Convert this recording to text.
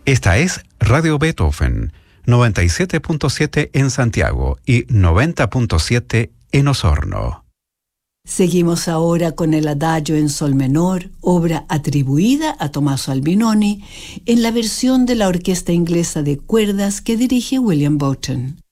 Esta es Radio Beethoven, 97.7 en Santiago y 90.7 en Osorno. Seguimos ahora con el Adagio en sol menor, obra atribuida a Tommaso Albinoni, en la versión de la Orquesta Inglesa de Cuerdas que dirige William Boughton.